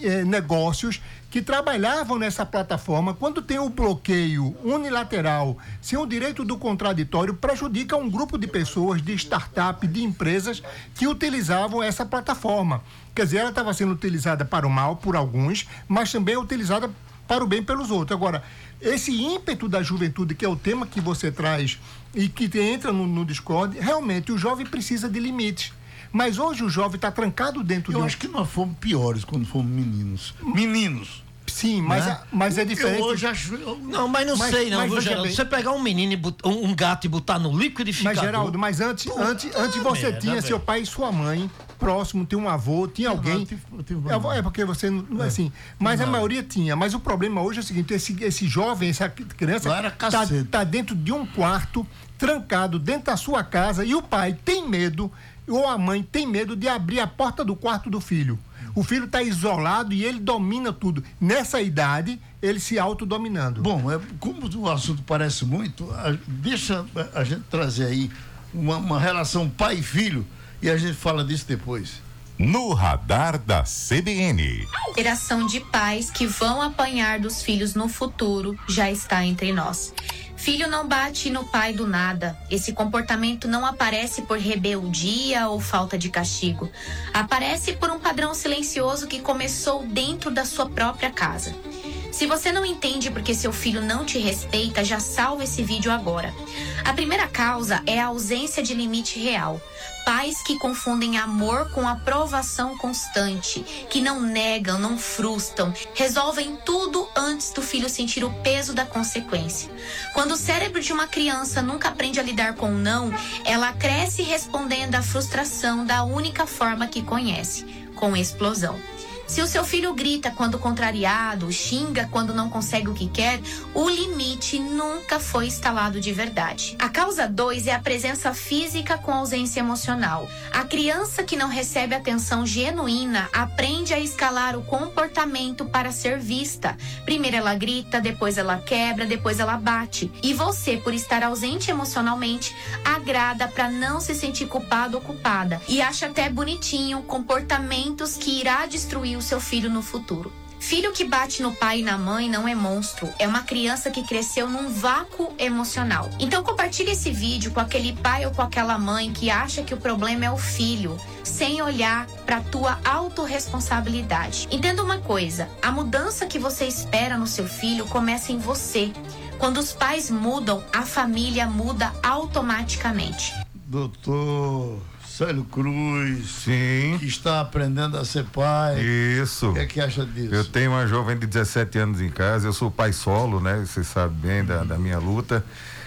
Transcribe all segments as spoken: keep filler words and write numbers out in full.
eh, negócios que trabalhavam nessa plataforma. Quando tem o bloqueio unilateral, sem o direito do contraditório, prejudica um grupo de pessoas, de startup, de empresas que utilizavam essa plataforma. Quer dizer, ela estava sendo utilizada para o mal por alguns, mas também utilizada para o bem pelos outros. Agora, esse ímpeto da juventude, que é o tema que você traz e que entra no, no Discord, realmente o jovem precisa de limites. Mas hoje o jovem está trancado dentro Eu de um... acho que nós fomos piores quando fomos meninos. Meninos. Sim, mas, né? é, mas é diferente. Eu hoje acho... Eu... Não, mas não mas, sei não, mas viu, Geraldo? bem. Você pegar um menino, e bot... um gato e botar no liquidificador... Mas, Geraldo, mas antes, Pô, antes, ah, antes você merda, tinha velho. seu pai e sua mãe próximo, tinha um avô, tinha Não, alguém... eu tive- eu tive é, uma- é porque você não... É. Assim, mas a Não. maioria tinha. Mas o problema hoje é o seguinte, esse, esse jovem, essa criança... Lá era tá, cacete. tá dentro de um quarto, trancado dentro da sua casa, e o pai tem medo, ou a mãe tem medo de abrir a porta do quarto do filho. O filho está isolado e ele domina tudo. Nessa idade, ele se autodominando. Bom, é, como o assunto parece muito, a- deixa a, a gente trazer aí uma, uma relação pai e filho e a gente fala disso depois. No radar da C B N. Geração de pais que vão apanhar dos filhos no futuro já está entre nós. Filho não bate no pai do nada. Esse comportamento não aparece por rebeldia ou falta de castigo. Aparece por um padrão silencioso que começou dentro da sua própria casa. Se você não entende porque seu filho não te respeita, já salva esse vídeo agora. A primeira causa é a ausência de limite real. Pais que confundem amor com aprovação constante, que não negam, não frustram, resolvem tudo antes do filho sentir o peso da consequência. Quando o cérebro de uma criança nunca aprende a lidar com o não, ela cresce respondendo à frustração da única forma que conhece, com explosão. Se o seu filho grita quando contrariado, xinga quando não consegue o que quer, o limite nunca foi instalado de verdade. A causa dois é a presença física com ausência emocional. A criança que não recebe atenção genuína aprende a escalar o comportamento para ser vista. Primeiro ela grita, depois ela quebra, depois ela bate. E você, por estar ausente emocionalmente, agrada para não se sentir culpado ou culpada. E acha até bonitinho comportamentos que irá destruir o seu filho no futuro. Filho que bate no pai e na mãe não é monstro, é uma criança que cresceu num vácuo emocional. Então compartilhe esse vídeo com aquele pai ou com aquela mãe que acha que o problema é o filho, sem olhar para a tua autorresponsabilidade. Entenda uma coisa, a mudança que você espera no seu filho começa em você. Quando os pais mudam, a família muda automaticamente. Doutor Célio Cruz, Sim. que está aprendendo a ser pai. Isso. O que é que acha disso? Eu tenho uma jovem de dezessete anos em casa, eu sou pai solo, né? Você sabe bem da, da minha luta.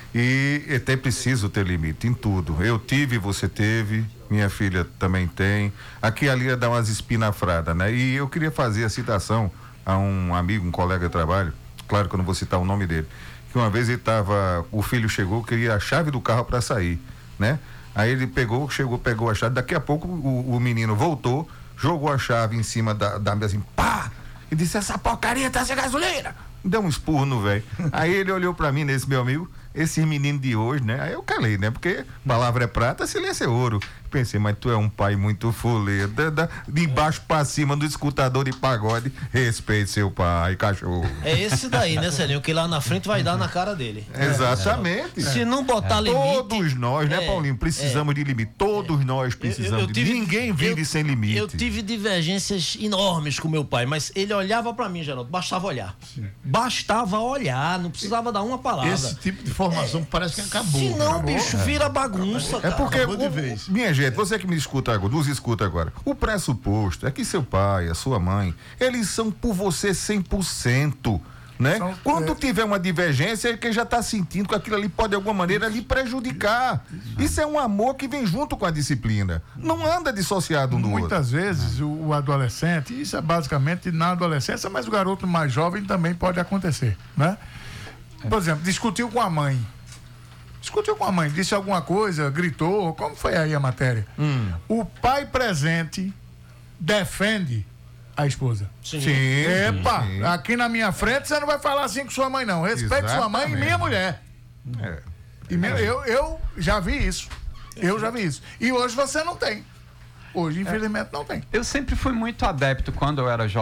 E até preciso ter limite em tudo. Eu tive, você teve, minha filha também tem. Aqui e ali dá umas espinafradas, né? E eu queria fazer a citação a um amigo, um colega de trabalho, claro que eu não vou citar o nome dele, que uma vez ele tava, o filho chegou, queria a chave do carro para sair, né? Aí ele pegou, chegou, pegou a chave, daqui a pouco o, o menino voltou, jogou a chave em cima da, da mesa assim, pá! E disse, essa porcaria tá sem gasolina! Deu um espurro no velho. Aí ele olhou pra mim, nesse meu amigo, esse menino de hoje, né? Aí eu calei, né? Porque palavra é prata, silêncio é ouro. Pensei, mas tu é um pai muito fuleiro. Da, da, de baixo pra cima do escutador de pagode, respeite seu pai, cachorro. É esse daí, né, Celinho? Que lá na frente vai dar na cara dele. Exatamente. Se não botar limite... Todos nós, né, É, Paulinho? Precisamos de limite. Todos nós precisamos Eu- eu de tive- Ninguém vive eu- sem limite. Eu tive divergências enormes com meu pai, mas ele olhava pra mim, Geraldo, bastava olhar. Bastava olhar, não precisava dar uma palavra. Esse tipo de formação parece que acabou. Se não, Acabou. bicho, vira bagunça, É cara. porque, Acabou de o- vez. minha gente, você que me escuta agora, nos escuta agora, o pressuposto é que seu pai, a sua mãe, eles são por você cem por cento, né? São- Quando é. tiver uma divergência, é que já está sentindo que aquilo ali pode de alguma maneira lhe prejudicar. Isso é um amor que vem junto com a disciplina. Não anda dissociado um do outro. Muitas vezes o, o adolescente, isso é basicamente na adolescência, mas o garoto mais jovem também pode acontecer, né? Por exemplo, discutiu com a mãe. Discutiu com a mãe, disse alguma coisa, gritou, como foi aí a matéria? Hum. O pai presente defende a esposa. Sim. Sim. Epa, sim. aqui na minha frente você não vai falar assim com sua mãe, não. Respeite sua mãe e Exatamente. minha mulher. É. E meu- eu, eu já vi isso. Eu já vi isso. E hoje você não tem. Hoje, infelizmente, não tem. Eu sempre fui muito adepto, quando eu era jovem,